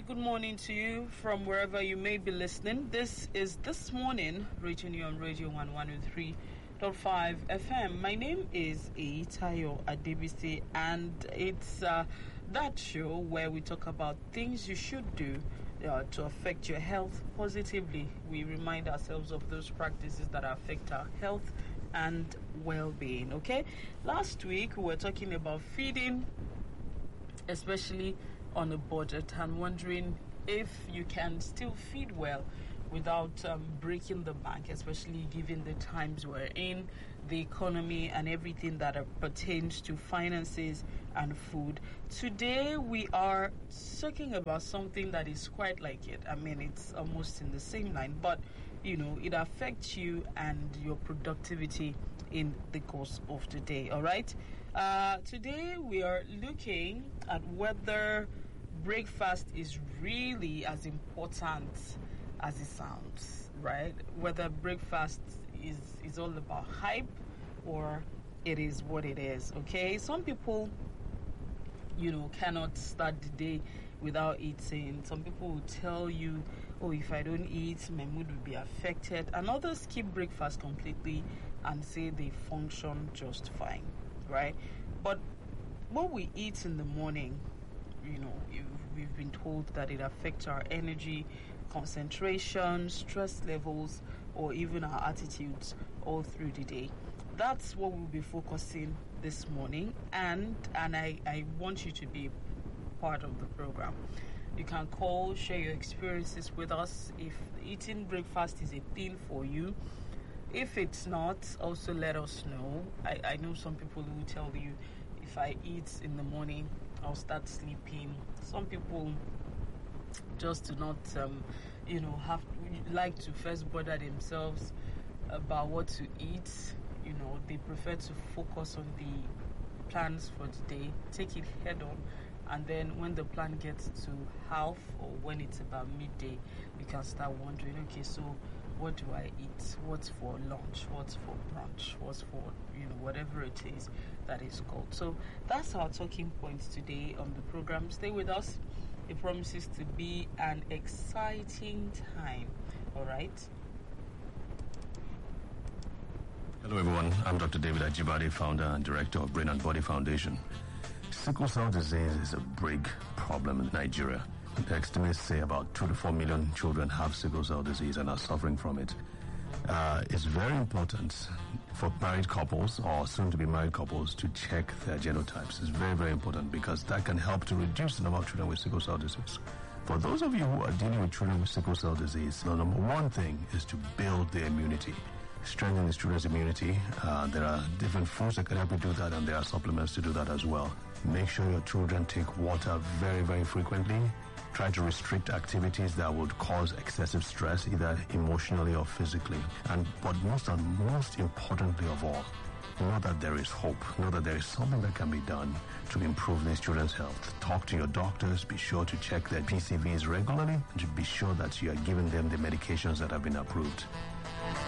good morning to you from wherever you may be listening. This is This Morning, reaching you on Radio 103.5 FM. My name is Eitayo Adebisi, and it's that show where we talk about things you should do to affect your health positively. We remind ourselves of those practices that affect our health and well-being, okay? Last week, we were talking about feeding, especially on a budget, and wondering if you can still feed well without breaking the bank, especially given the times we're in, the economy, and everything that pertains to finances and food. Today, we are talking about something that is quite like it. I mean, it's almost in the same line, but, you know, it affects you and your productivity in the course of the day, all right? Today, we are looking at whether breakfast is really as important as it sounds, right? Whether breakfast is all about hype or it is what it is, okay? Some people, you know, cannot start the day without eating. Some people will tell you, oh, if I don't eat, my mood will be affected. And others skip breakfast completely and say they function just fine, right? But what we eat in the morning, you know, we've been told that it affects our energy, concentration, stress levels, or even our attitudes all through the day. That's what we'll be focusing this morning, and I want you to be part of the program. You can call, share your experiences with us if eating breakfast is a thing for you. If it's not, also let us know. I know some people who tell you, if I eat in the morning, I'll start sleeping. Some people just do not, like to first bother themselves about what to eat. You know, they prefer to focus on the plans for the day, take it head on, and then when the plan gets to half or when it's about midday, we can start wondering, okay, so what do I eat? What's for lunch? What's for brunch? What's for, whatever it is that is called. So that's our talking points today on the program. Stay with us. It promises to be an exciting time. All right? Hello, everyone. I'm Dr. David Ajibade, founder and director of Brain and Body Foundation. Sickle cell disease is a big problem in Nigeria. The estimates say about 2 to 4 million children have sickle cell disease and are suffering from it. It's very important for married couples or soon-to-be married couples to check their genotypes. It's very, very important because that can help to reduce the number of children with sickle cell disease. For those of you who are dealing with children with sickle cell disease, the number one thing is to build their immunity. Strengthen the children's immunity. There are different foods that can help you do that, and there are supplements to do that as well. Make sure your children take water very, very frequently. Try to restrict activities that would cause excessive stress, either emotionally or physically. But most importantly of all, know that there is hope. Know that there is something that can be done to improve these children's health. Talk to your doctors. Be sure to check their PCVs regularly, and to be sure that you are giving them the medications that have been approved.